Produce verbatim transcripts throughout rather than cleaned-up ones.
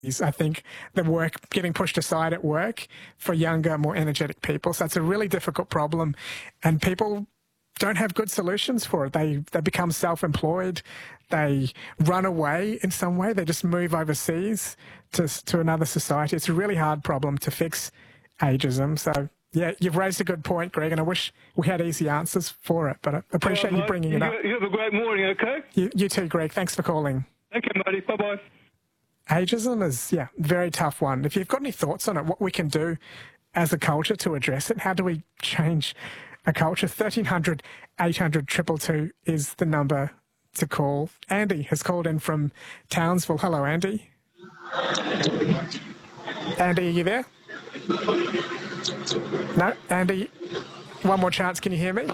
I think the work getting pushed aside at work for younger, more energetic people. So it's a really difficult problem, and people don't have good solutions for it. They they become self-employed. They run away in some way. They just move overseas to to another society. It's a really hard problem to fix, ageism. So yeah, you've raised a good point, Greg, and I wish we had easy answers for it. But I appreciate right, you bringing you it up. You have a great morning. Okay. You, you too, Greg. Thanks for calling. Thank you, Marty. Bye bye. Ageism is, yeah, very tough one. If you've got any thoughts on it, what we can do as a culture to address it, how do we change a culture? thirteen hundred, eight hundred, two two two is the number to call. Andy has called in from Townsville. Hello, Andy. Andy, are you there? No, Andy, one more chance. Can you hear me?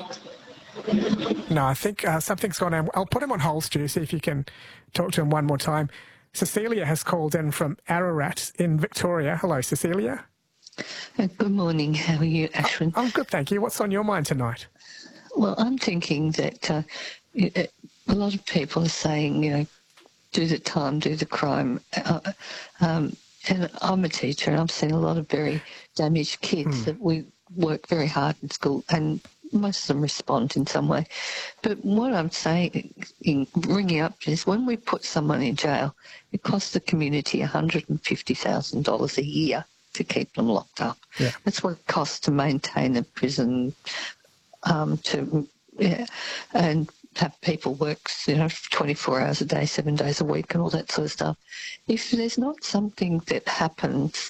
No, I think uh, something's gone on. I'll put him on hold, Stu, see if you can talk to him one more time. Cecilia has called in from Ararat in Victoria. Hello, Cecilia. Uh, good morning. How are you, Ashwin? I'm good, thank you. What's on your mind tonight? Well, I'm thinking that uh, it, a lot of people are saying, you know, do the time, do the crime. Uh, um, and I'm a teacher, and I've seen a lot of very damaged kids hmm. that we work very hard in school, and most of them respond in some way. But what I'm saying, in bringing up is when we put someone in jail, it costs the community one hundred fifty thousand dollars a year to keep them locked up. Yeah. That's what it costs to maintain a prison, um, to yeah, and have people work, you know, twenty-four hours a day, seven days a week, and all that sort of stuff. If there's not something that happens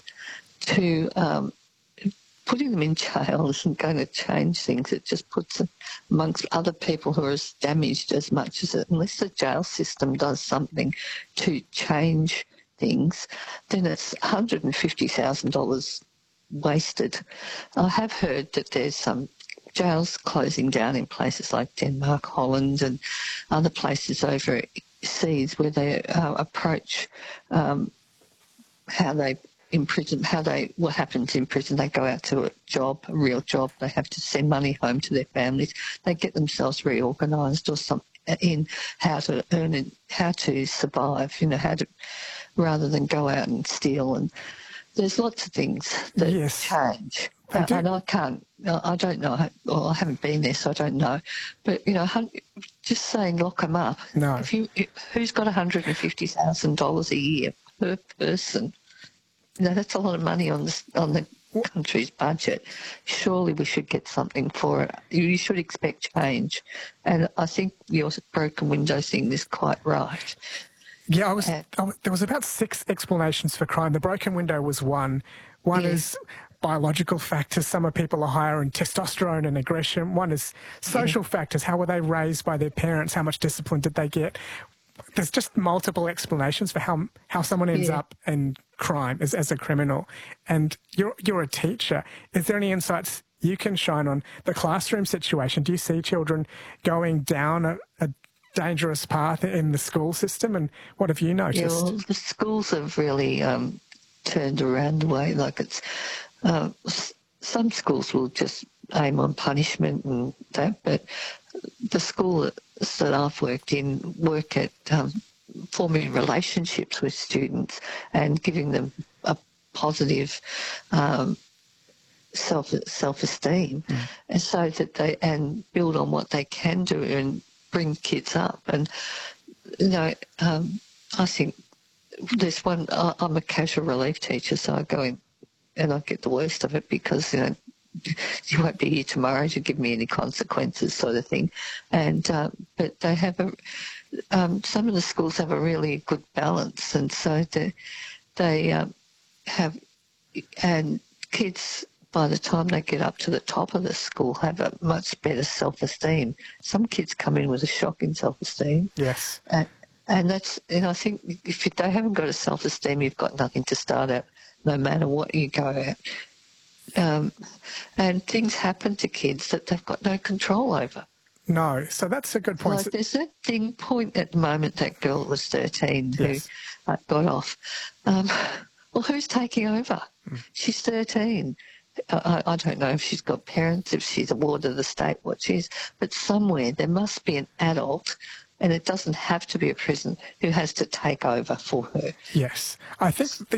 to um, putting them in jail isn't going to change things. It just puts them amongst other people who are as damaged as much as it. Unless the jail system does something to change things, then it's one hundred fifty thousand dollars wasted. I have heard that there's some jails closing down in places like Denmark, Holland, and other places overseas where they uh, approach um, how they in prison, how they, what happens in prison, they go out to a job, a real job, they have to send money home to their families, they get themselves reorganised or some in how to earn and how to survive, you know, how to, rather than go out and steal. And there's lots of things that yes. change. I Uh, and I can't, I don't know, well, I haven't been there, so I don't know. But, you know, just saying lock them up. No. If you, who's got one hundred fifty thousand dollars a year per person? You know, that's a lot of money on the, on the country's budget. Surely we should get something for it. You should expect change. And I think your broken window thing is quite right. Yeah, I was, And, I was, there was about six explanations for crime. The broken window was one. One yeah. is biological factors. Some of people are higher in testosterone and aggression. One is social yeah. factors. How were they raised by their parents? How much discipline did they get? There's just multiple explanations for how how someone ends yeah. up in crime as, as a criminal. And you're you're a teacher. Is there any insights you can shine on the classroom situation? Do you see children going down a, a dangerous path in the school system? And what have you noticed? Yeah, well, the schools have really um, turned around the way. Like it's uh, some schools will just aim on punishment and that, but the school that I've worked in work at um, forming relationships with students and giving them a positive um, self self esteem, mm. and so that they and build on what they can do and bring kids up. And you know, um, I think there's one. I, I'm a casual relief teacher, so I go in and I get the worst of it because you know. You won't be here tomorrow to give me any consequences, sort of thing. And uh, but they have a um, some of the schools have a really good balance, and so they they um, have and kids by the time they get up to the top of the school have a much better self-esteem. Some kids come in with a shock in self-esteem. Yes, and, and that's and I think if they haven't got a self-esteem, you've got nothing to start at, no matter what you go at. Um, and things happen to kids that they've got no control over. No, so that's a good point. Like there's that thing point at the moment, that girl was thirteen yes. who uh, got off. Um, well, who's taking over? Mm. She's thirteen. I, I don't know if she's got parents, if she's a ward of the state, what she is, but somewhere there must be an adult And it doesn't have to be a prison who has to take over for her. Yes. I think the